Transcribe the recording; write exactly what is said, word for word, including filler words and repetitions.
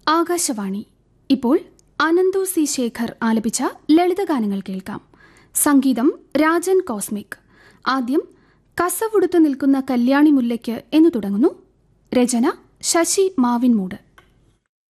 ആകാശവാണി. ഇപ്പോൾ അനന്തു സി ശേഖർ ആലപിച്ച ലളിതഗാനങ്ങൾ കേൾക്കാം. സംഗീതം രാജൻ കോസ്മിക്. ആദ്യം കസവുടുത്തു നിൽക്കുന്ന കല്യാണി മുല്ലയ്ക്ക് എന്നു തുടങ്ങുന്നു. രചന ശശി മാവിൻമൂട്.